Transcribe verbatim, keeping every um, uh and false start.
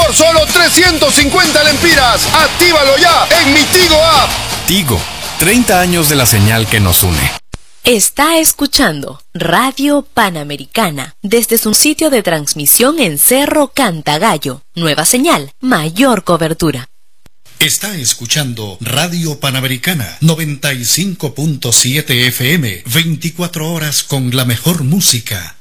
por solo trescientos cincuenta lempiras. ¡Actívalo ya en mi Tigo App! Tigo, treinta años de la señal que nos une. Está escuchando Radio Panamericana desde su sitio de transmisión en Cerro Cantagallo. Nueva señal, mayor cobertura. Está escuchando Radio Panamericana noventa y cinco punto siete F M, veinticuatro horas con la mejor música.